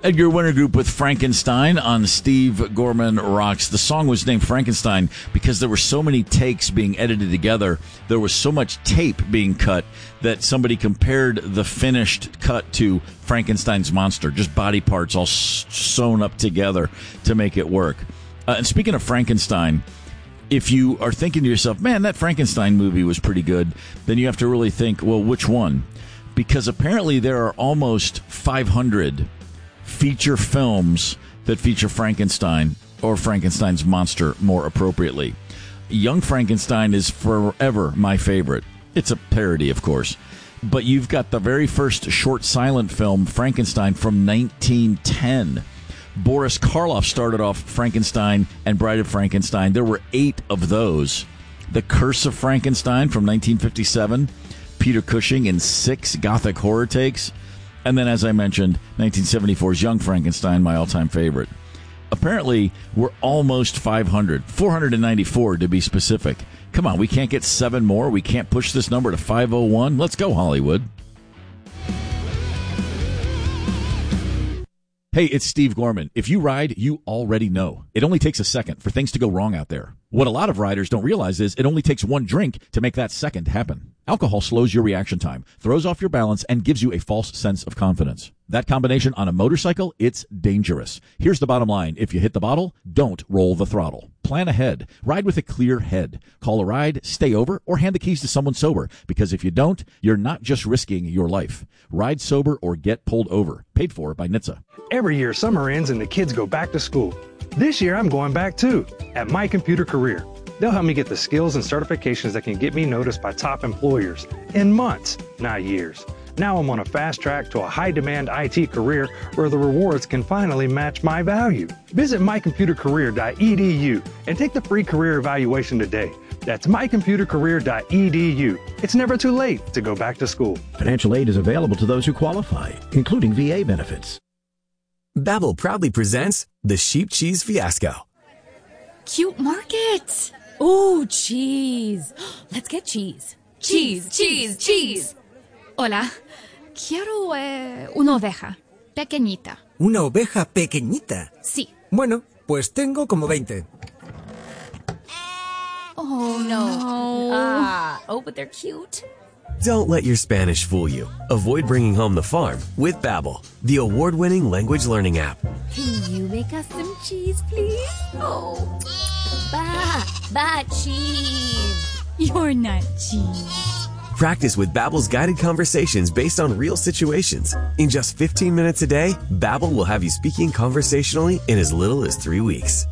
Edgar Winter Group with Frankenstein on Steve Gorman Rocks. The song was named Frankenstein because there were so many takes being edited together. There was so much tape being cut that somebody compared the finished cut to Frankenstein's monster, just body parts all sewn up together to make it work. And speaking of Frankenstein, if you are thinking to yourself, man, that Frankenstein movie was pretty good, then you have to really think, well, which one? Because apparently there are almost 500 feature films that feature Frankenstein, or Frankenstein's monster more appropriately. Young Frankenstein is forever my favorite. It's a parody, of course. But you've got the very first short silent film, Frankenstein, from 1910. Boris Karloff started off Frankenstein and Bride of Frankenstein. There were 8 of those. The Curse of Frankenstein from 1957. Peter Cushing in 6 gothic horror takes. And then, as I mentioned, 1974's Young Frankenstein, my all-time favorite. Apparently, we're almost 500. 494 to be specific. Come on, we can't get 7 more? We can't push this number to 501? Let's go, Hollywood. Hey, it's Steve Gorman. If you ride, you already know. It only takes a second for things to go wrong out there. What a lot of riders don't realize is it only takes one drink to make that second happen. Alcohol slows your reaction time, throws off your balance, and gives you a false sense of confidence. That combination on a motorcycle, it's dangerous. Here's the bottom line. If you hit the bottle, don't roll the throttle. Plan ahead. Ride with a clear head. Call a ride, stay over, or hand the keys to someone sober. Because if you don't, you're not just risking your life. Ride sober or get pulled over. Paid for by NHTSA. Every year, summer ends and the kids go back to school. This year, I'm going back too, at My Computer Career. They'll help me get the skills and certifications that can get me noticed by top employers in months, not years. Now I'm on a fast track to a high-demand IT career where the rewards can finally match my value. Visit mycomputercareer.edu and take the free career evaluation today. That's mycomputercareer.edu. It's never too late to go back to school. Financial aid is available to those who qualify, including VA benefits. Babbel proudly presents the Sheep Cheese Fiasco. Cute market. Oh, cheese. Let's get cheese. Cheese, cheese, cheese. Hola. Quiero una oveja. Pequeñita. ¿Una oveja pequeñita? Sí. Bueno, pues tengo como 20. Oh, no. But they're cute. Don't let your Spanish fool you. Avoid bringing home the farm with Babbel, the award-winning language learning app. Can you make us some cheese, please? Oh. Cheese. You're not cheese. Practice with Babbel's guided conversations based on real situations. In just 15 minutes a day, Babbel will have you speaking conversationally in as little as 3 weeks.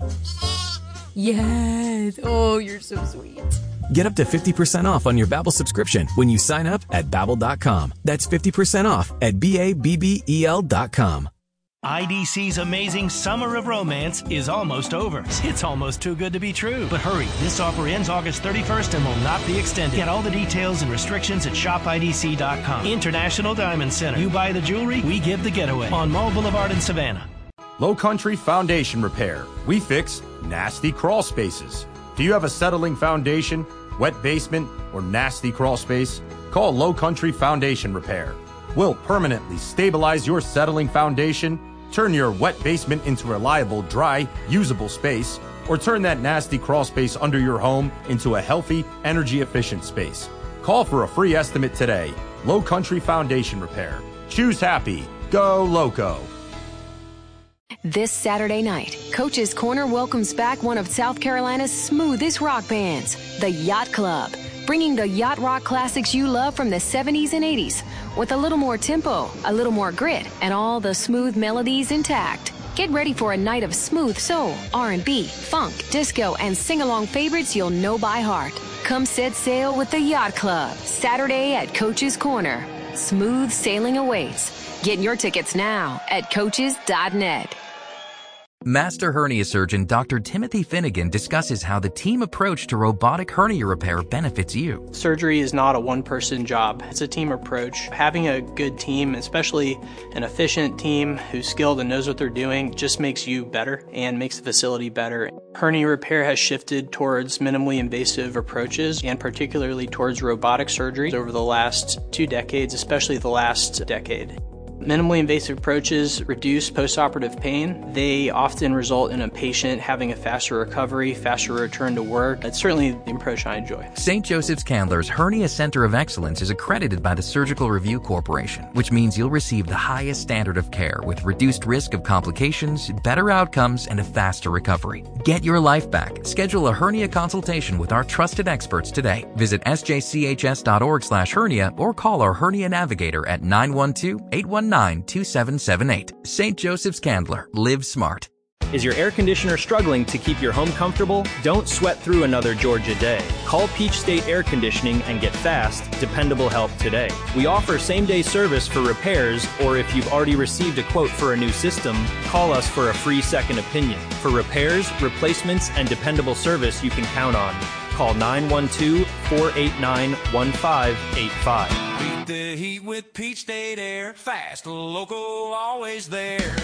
Yes. Oh, you're so sweet. Get up to 50% off on your Babbel subscription when you sign up at Babbel.com. That's 50% off at Babbel.com. IDC's amazing Summer of Romance is almost over. It's almost too good to be true. But hurry, this offer ends August 31st and will not be extended. Get all the details and restrictions at shopidc.com. International Diamond Center. You buy the jewelry, we give the getaway. On Mall Boulevard in Savannah. Low Country Foundation Repair. We fix nasty crawl spaces. Do you have a settling foundation, wet basement, or nasty crawl space? Call Low Country Foundation Repair. We'll permanently stabilize your settling foundation, turn your wet basement into reliable, dry, usable space, or turn that nasty crawl space under your home into a healthy, energy-efficient space. Call for a free estimate today. Low Country Foundation Repair. Choose happy. Go Loco. This Saturday night, Coach's Corner welcomes back one of South Carolina's smoothest rock bands, the Yacht Club, bringing the yacht rock classics you love from the 70s and 80s with a little more tempo, a little more grit, and all the smooth melodies intact. Get ready for a night of smooth soul, R&B, funk, disco, and sing-along favorites you'll know by heart. Come set sail with the Yacht Club, Saturday at Coach's Corner. Smooth sailing awaits. Get your tickets now at coaches.net. Master hernia surgeon Dr. Timothy Finnegan discusses how the team approach to robotic hernia repair benefits you. Surgery is not a one-person job. It's a team approach. Having a good team, especially an efficient team who's skilled and knows what they're doing, just makes you better and makes the facility better. Hernia repair has shifted towards minimally invasive approaches and particularly towards robotic surgery over the last 2 decades, especially the last decade. Minimally invasive approaches reduce postoperative pain. They often result in a patient having a faster recovery, faster return to work. That's certainly the approach I enjoy. St. Joseph's Candler's Hernia Center of Excellence is accredited by the Surgical Review Corporation, which means you'll receive the highest standard of care with reduced risk of complications, better outcomes, and a faster recovery. Get your life back. Schedule a hernia consultation with our trusted experts today. Visit sjchs.org/hernia or call our hernia navigator at 912-819-2778. St. Joseph's Candler. Live smart. Is your air conditioner struggling to keep your home comfortable? Don't sweat through another Georgia day. Call Peach State Air Conditioning and get fast, dependable help today. We offer same-day service for repairs, or if you've already received a quote for a new system, call us for a free second opinion. For repairs, replacements, and dependable service you can count on. Call 912-489-1585. Beat the heat with Peach State Air. Fast, local, always there.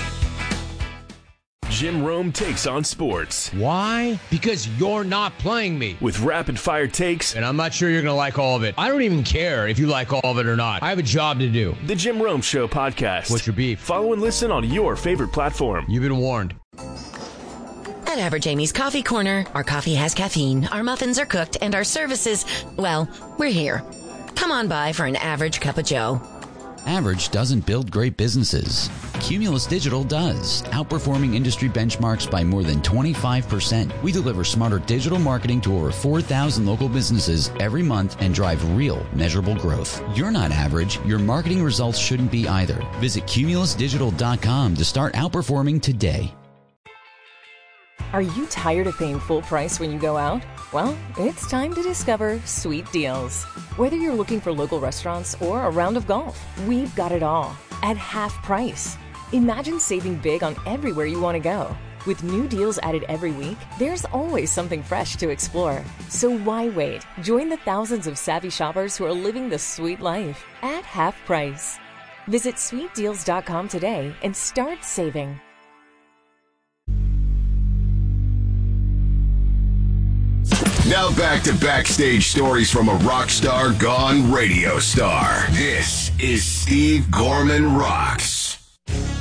Jim Rome takes on sports. Why? Because you're not playing me. With rapid-fire takes. And I'm not sure you're going to like all of it. I don't even care if you like all of it or not. I have a job to do. The Jim Rome Show podcast. What's your beef? Follow and listen on your favorite platform. You've been warned. At Average Amy's Coffee Corner, our coffee has caffeine, our muffins are cooked, and our services, well, we're here. Come on by for an average cup of joe. Average doesn't build great businesses. Cumulus Digital does, outperforming industry benchmarks by more than 25%. We deliver smarter digital marketing to over 4,000 local businesses every month and drive real, measurable growth. You're not average. Your marketing results shouldn't be either. Visit cumulusdigital.com to start outperforming today. Are you tired of paying full price when you go out? Well, it's time to discover Sweet Deals. Whether you're looking for local restaurants or a round of golf, we've got it all at half price. Imagine saving big on everywhere you want to go. With new deals added every week, there's always something fresh to explore. So why wait? Join the thousands of savvy shoppers who are living the sweet life at half price. Visit sweetdeals.com today and start saving. Now back to backstage stories from a rock star gone radio star. This is Steve Gorman Rocks.